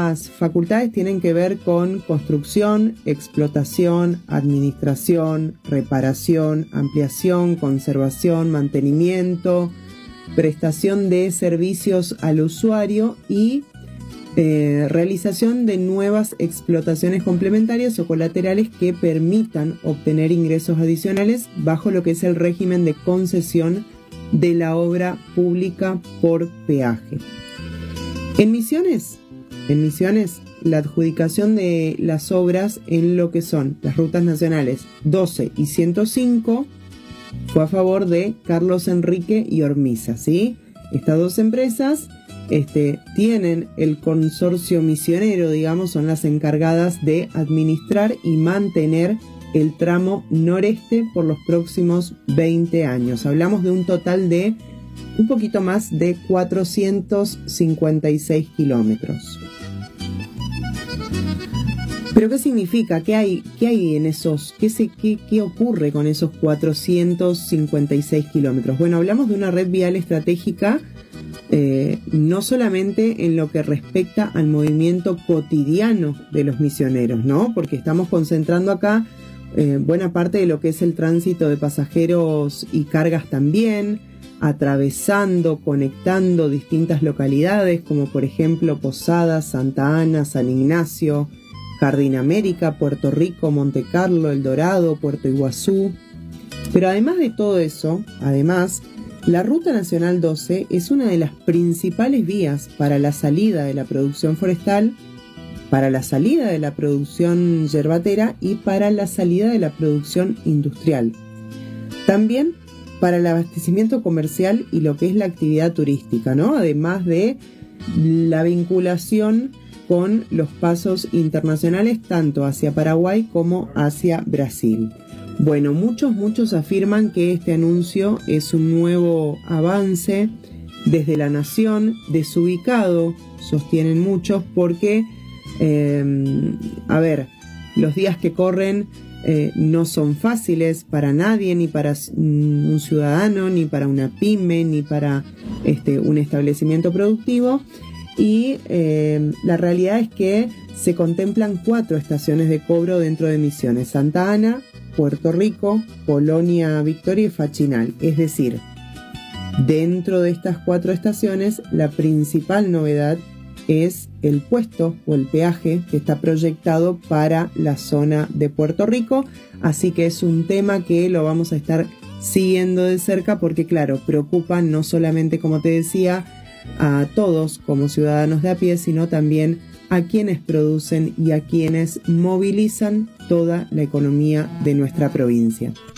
estas facultades tienen que ver con construcción, explotación, administración, reparación, ampliación, conservación, mantenimiento, prestación de servicios al usuario y realización de nuevas explotaciones complementarias o colaterales que permitan obtener ingresos adicionales bajo lo que es el régimen de concesión de la obra pública por peaje. En Misiones, la adjudicación de las obras en lo que son las rutas nacionales 12 y 105 fue a favor de Carlos Enrique y Ormiza, ¿sí? Estas dos empresas tienen el consorcio misionero, digamos, son las encargadas de administrar y mantener el tramo noreste por los próximos 20 años. Hablamos de un total de un poquito más de 456 kilómetros. ¿Pero qué significa? ¿Qué hay en esos? ¿Qué ocurre con esos 456 kilómetros? Bueno, hablamos de una red vial estratégica no solamente en lo que respecta al movimiento cotidiano de los misioneros, ¿no? Porque estamos concentrando acá buena parte de lo que es el tránsito de pasajeros y cargas también, atravesando, conectando distintas localidades como por ejemplo Posadas, Santa Ana, San Ignacio, Jardín América, Puerto Rico, Monte Carlo, El Dorado, Puerto Iguazú. Pero además de todo eso, la Ruta Nacional 12 es una de las principales vías para la salida de la producción forestal, para la salida de la producción yerbatera y para la salida de la producción industrial. También para el abastecimiento comercial y lo que es la actividad turística, ¿no? Además de la vinculación con los pasos internacionales tanto hacia Paraguay como hacia Brasil. Bueno, muchos afirman que este anuncio es un nuevo avance desde la nación, desubicado, sostienen muchos, porque, los días que corren no son fáciles para nadie, ni para un ciudadano, ni para una pyme, ni para un establecimiento productivo. Y la realidad es que se contemplan 4 estaciones de cobro dentro de Misiones: Santa Ana, Puerto Rico, Polonia Victoria y Fachinal. Es decir, dentro de estas 4 estaciones, la principal novedad es el puesto o el peaje que está proyectado para la zona de Puerto Rico. Así que es un tema que lo vamos a estar siguiendo de cerca porque, claro, preocupa no solamente, como te decía, a todos como ciudadanos de a pie, sino también a quienes producen y a quienes movilizan toda la economía de nuestra provincia.